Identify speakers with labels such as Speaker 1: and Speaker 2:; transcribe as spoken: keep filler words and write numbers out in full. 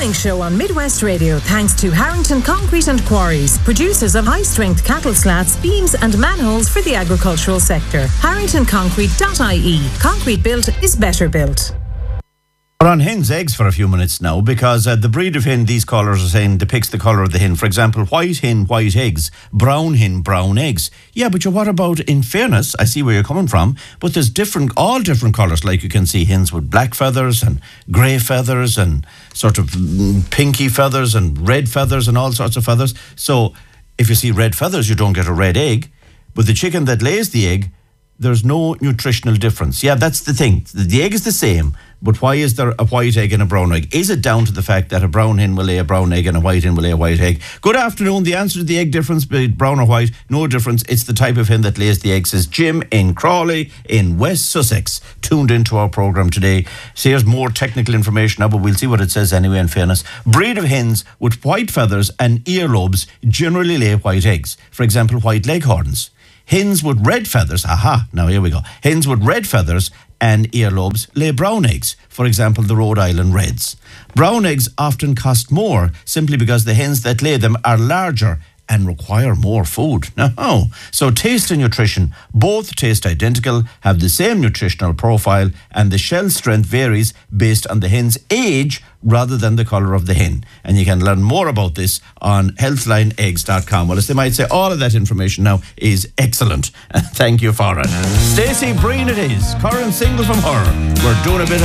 Speaker 1: morning show on Midwest Radio thanks to Harrington Concrete and Quarries, producers of high-strength cattle slats, beams and manholes for the agricultural sector. harrington concrete dot I E. Concrete built is better built.
Speaker 2: We're on hen's eggs for a few minutes now because uh, the breed of hen these callers are saying depicts the colour of the hen. For example, white hen, white eggs, brown hen, brown eggs. Yeah, but you, what about, in fairness, I see where you're coming from, but there's different, all different colours. Like you can see hens with black feathers and grey feathers and sort of mm, pinky feathers and red feathers and all sorts of feathers. So if you see red feathers, you don't get a red egg. But the chicken that lays the egg, there's no nutritional difference. Yeah, that's the thing. The egg is the same, but why is there a white egg and a brown egg? Is it down to the fact that a brown hen will lay a brown egg and a white hen will lay a white egg? Good afternoon. The answer to the egg difference, be it brown or white, no difference. It's the type of hen that lays the egg, says Jim in Crawley in West Sussex, tuned into our programme today. So here's more technical information now, but we'll see what it says anyway, in fairness. Breed of hens with white feathers and earlobes generally lay white eggs. For example, white leghorns. Hens with red feathers, aha, now here we go. Hens with red feathers and earlobes lay brown eggs. For example, the Rhode Island Reds. Brown eggs often cost more simply because the hens that lay them are larger and require more food. Now, so taste and nutrition, both taste identical, have the same nutritional profile, and the shell strength varies based on the hen's age rather than the colour of the hen. And you can learn more about this on healthline eggs dot com. Well, as they might say, all of that information now is excellent. Thank you for it. Stacey Breen it is, current single from her. We're doing a bit of